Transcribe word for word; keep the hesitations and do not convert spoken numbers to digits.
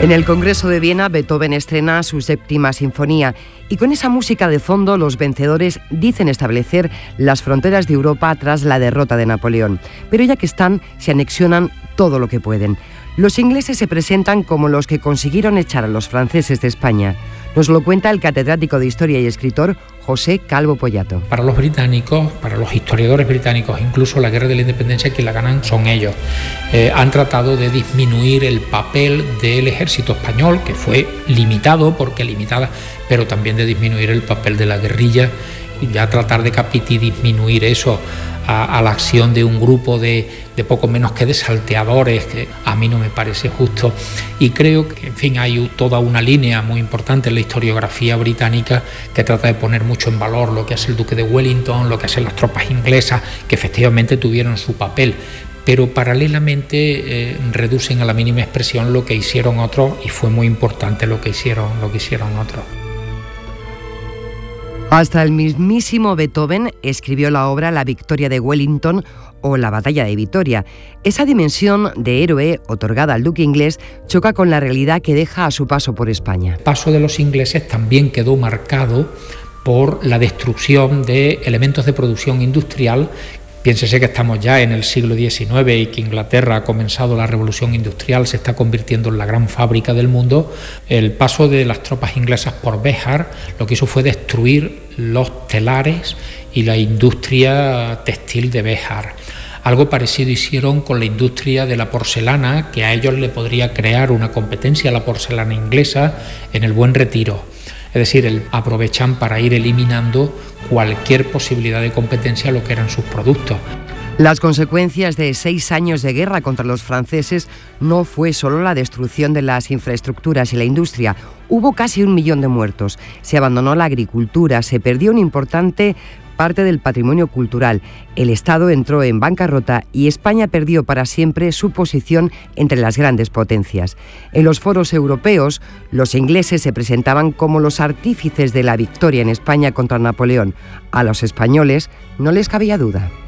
En el Congreso de Viena, Beethoven estrena su séptima sinfonía y con esa música de fondo los vencedores dicen establecer las fronteras de Europa tras la derrota de Napoleón. Pero ya que están, se anexionan todo lo que pueden. Los ingleses se presentan como los que consiguieron echar a los franceses de España. Nos lo cuenta el catedrático de Historia y escritor José Calvo Pollato. Para los británicos, para los historiadores británicos, incluso la guerra de la independencia, quien la ganan son ellos. Eh, han tratado de disminuir el papel del ejército español, que fue limitado, porque limitada, pero también de disminuir el papel de la guerrilla, y ya tratar de capitir y disminuir eso a, a la acción de un grupo de, de poco menos que de salteadores, que a mí no me parece justo. Y creo que, en fin, hay toda una línea muy importante en la historiografía británica que trata de poner mucho en valor lo que hace el duque de Wellington, lo que hacen las tropas inglesas, que efectivamente tuvieron su papel, pero paralelamente eh, reducen a la mínima expresión lo que hicieron otros, y fue muy importante lo que hicieron, lo que hicieron otros. Hasta el mismísimo Beethoven escribió la obra La victoria de Wellington o La batalla de Vitoria. Esa dimensión de héroe otorgada al duque inglés choca con la realidad que deja a su paso por España. El paso de los ingleses también quedó marcado por la destrucción de elementos de producción industrial. Piénsese que estamos ya en el siglo diecinueve y que Inglaterra ha comenzado la revolución industrial, se está convirtiendo en la gran fábrica del mundo. El paso de las tropas inglesas por Béjar lo que hizo fue destruir los telares y la industria textil de Béjar. Algo parecido hicieron con la industria de la porcelana, que a ellos le podría crear una competencia a la porcelana inglesa en el Buen Retiro. Es decir, el, aprovechan para ir eliminando cualquier posibilidad de competencia a lo que eran sus productos. Las consecuencias de seis años de guerra contra los franceses no fue solo la destrucción de las infraestructuras y la industria. Hubo casi un millón de muertos. Se abandonó la agricultura, se perdió un importante parte del patrimonio cultural. El Estado entró en bancarrota y España perdió para siempre su posición entre las grandes potencias. En los foros europeos, los ingleses se presentaban como los artífices de la victoria en España contra Napoleón. A los españoles no les cabía duda.